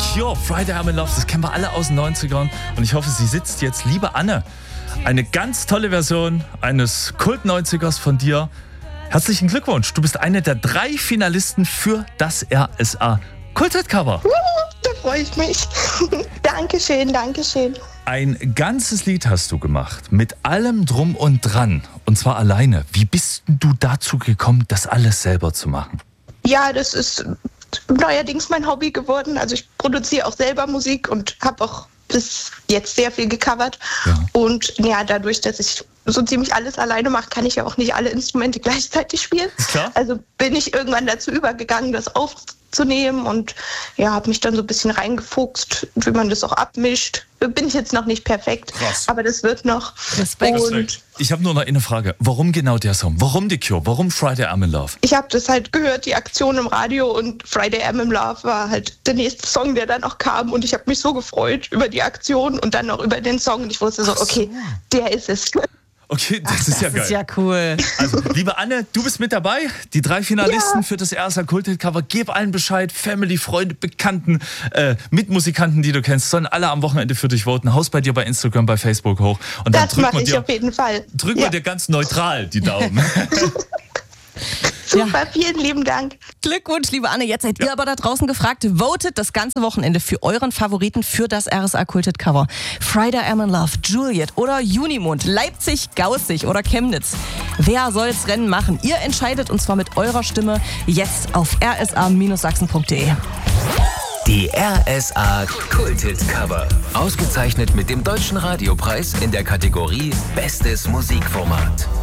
Cure, Friday I'm in Love, das kennen wir alle aus den 90ern. Und ich hoffe, sie sitzt jetzt. Liebe Anne, eine ganz tolle Version eines Kult-90ers von dir. Herzlichen Glückwunsch, du bist eine der 3 Finalisten für das RSA Kult-Hit-Cover. Da freue ich mich. Dankeschön, Dankeschön. Ein ganzes Lied hast du gemacht, mit allem Drum und Dran. Und zwar alleine. Wie bist du dazu gekommen, das alles selber zu machen? Ja, das ist neuerdings mein Hobby geworden. Also ich produziere auch selber Musik und habe auch bis jetzt sehr viel gecovert. Ja. Und ja, dadurch, dass ich so ziemlich alles alleine mache, kann ich ja auch nicht alle Instrumente gleichzeitig spielen. Klar. Also bin ich irgendwann dazu übergegangen, das aufzunehmen und ja, habe mich dann so ein bisschen reingefuchst, wie man das auch abmischt. Bin ich jetzt noch nicht perfekt, Krass. aber das wird noch. Respekt. Und Ich habe nur noch eine Frage. Warum genau der Song? Warum The Cure? Warum Friday I'm in Love? ich habe das halt gehört, die Aktion im Radio, und Friday I'm in Love war halt der nächste Song, der dann auch kam, und ich habe mich so gefreut über die Aktion und dann noch über den Song, und ich wusste so, okay, der ist es. Okay, das ist ja geil. Das ist ja cool. Also, liebe Anne, du bist mit dabei. Die 3 Finalisten für das RSA Kult-Hit-Cover. Gib allen Bescheid. Family, Freunde, Bekannten, Mitmusikanten, die du kennst, sollen alle am Wochenende für dich voten. Haus bei dir bei Instagram, bei Facebook hoch. Und dann Das mache ich auf jeden Fall. drücken wir dir ganz neutral die Daumen. Super, vielen lieben Dank. Glückwunsch, liebe Anne. Jetzt seid ihr aber da draußen gefragt. Votet das ganze Wochenende für euren Favoriten für das RSA Kult-Hit Cover. Friday I'm in Love, Juliet oder Junimond, Leipzig, Gaußig oder Chemnitz. Wer soll's Rennen machen? Ihr entscheidet, und zwar mit eurer Stimme, jetzt auf rsa-sachsen.de. Die RSA Kult-Hit Cover. Ausgezeichnet mit dem Deutschen Radiopreis in der Kategorie Bestes Musikformat.